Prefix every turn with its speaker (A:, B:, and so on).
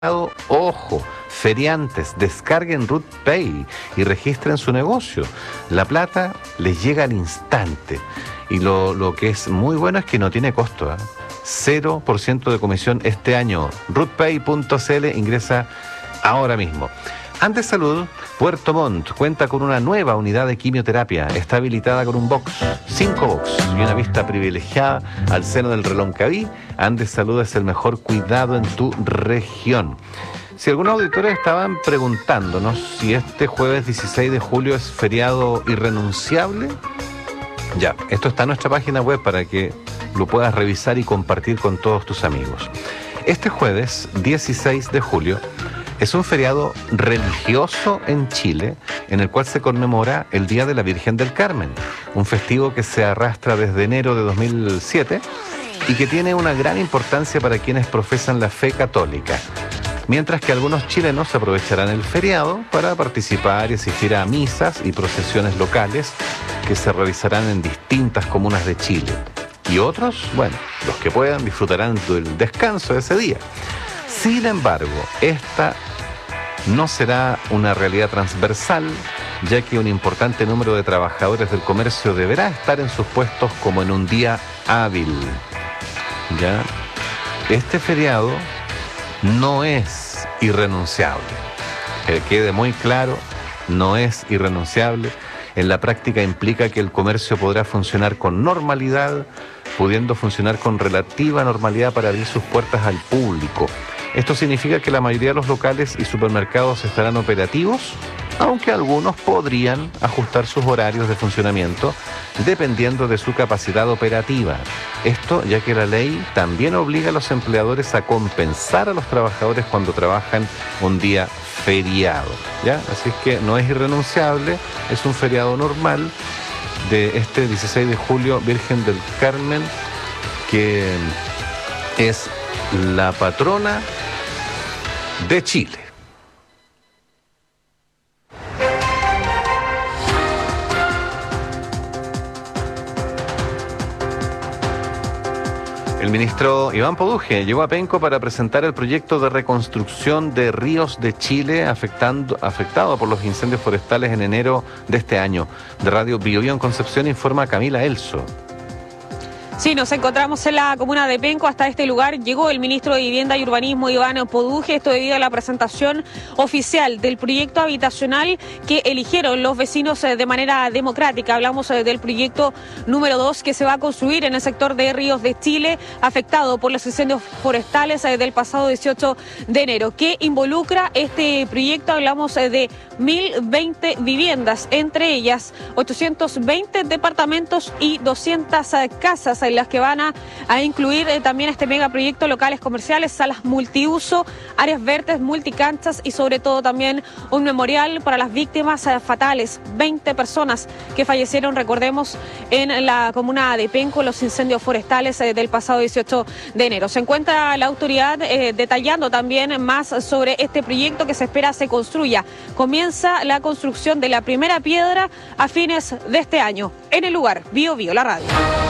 A: Ojo, feriantes, descarguen RootPay y registren su negocio. La plata les llega al instante. Y lo que es muy bueno es que no tiene costo, 0% de comisión este año. rootpay.cl, ingresa ahora mismo. Andes Salud, Puerto Montt, cuenta con una nueva unidad de quimioterapia. Está habilitada con un box, 5 box y una vista privilegiada al seno del Reloncaví. Andes Salud es el mejor cuidado en tu región. Si algunos auditores estaban preguntándonos si este jueves 16 de julio es feriado irrenunciable, ya, esto está en nuestra página web para que lo puedas revisar y compartir con todos tus amigos. Este jueves 16 de julio es un feriado religioso en Chile, en el cual se conmemora el Día de la Virgen del Carmen, un festivo que se arrastra desde enero de 2007 y que tiene una gran importancia para quienes profesan la fe católica, mientras que algunos chilenos aprovecharán el feriado para participar y asistir a misas y procesiones locales que se realizarán en distintas comunas de Chile. Y otros, bueno, los que puedan disfrutarán del descanso de ese día. Sin embargo, esta no será una realidad transversal, ya que un importante número de trabajadores del comercio deberá estar en sus puestos como en un día hábil. ¿Ya? Este feriado no es irrenunciable. Que quede muy claro, no es irrenunciable. En la práctica implica que el comercio podrá funcionar con normalidad, pudiendo funcionar con relativa normalidad para abrir sus puertas al público. Esto significa que la mayoría de los locales y supermercados estarán operativos, aunque algunos podrían ajustar sus horarios de funcionamiento dependiendo de su capacidad operativa. Esto ya que la ley también obliga a los empleadores a compensar a los trabajadores cuando trabajan un día feriado, ¿ya? Así es que no es irrenunciable, es un feriado normal de este 16 de julio, Virgen del Carmen, que es la patrona de Chile. El ministro Iván Poduje llegó a Penco para presentar el proyecto de reconstrucción de ríos de Chile afectado por los incendios forestales en enero de este año. De Radio Biobío en Concepción informa Camila Elso.
B: Sí, nos encontramos en la comuna de Penco. Hasta este lugar llegó el ministro de Vivienda y Urbanismo, Iván Poduje, esto debido a la presentación oficial del proyecto habitacional que eligieron los vecinos de manera democrática. Hablamos del proyecto número 2 que se va a construir en el sector de Ríos de Chile, afectado por los incendios forestales del pasado 18 de enero. ¿Qué involucra este proyecto? Hablamos de 1.020 viviendas, entre ellas 820 departamentos y 200 casas, en las que van a incluir también este megaproyecto locales comerciales, salas multiuso, áreas verdes, multicanchas y sobre todo también un memorial para las víctimas fatales. 20 personas que fallecieron, recordemos, en la comuna de Penco, los incendios forestales del pasado 18 de enero. Se encuentra la autoridad detallando también más sobre este proyecto que se espera se construya. Comienza la construcción de la primera piedra a fines de este año. En el lugar, Bio Bio, la radio.